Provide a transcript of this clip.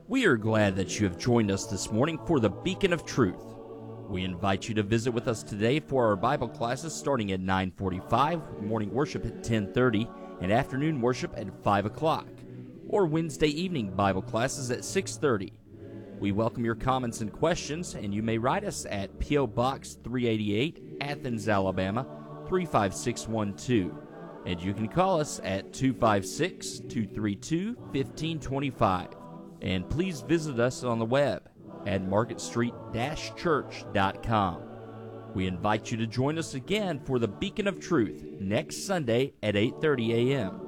We are glad that you have joined us this morning for the Beacon of Truth. We invite you to visit with us today for our Bible classes starting at 9:45, morning worship at 10:30, and afternoon worship at 5 o'clock, or Wednesday evening Bible classes at 6:30. We welcome your comments and questions, and you may write us at P.O. Box 388, Athens, Alabama, 35612. And you can call us at 256-232-1525. And please visit us on the web at marketstreet-church.com. We invite you to join us again for the Beacon of Truth next Sunday at 8:30 a.m.